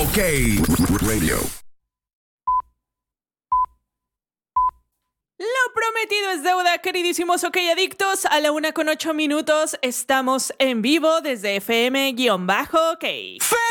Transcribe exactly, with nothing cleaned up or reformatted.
OK Radio. Lo prometido es deuda, queridísimos OK Adictos. A la una con ocho minutos estamos en vivo desde F M-OK.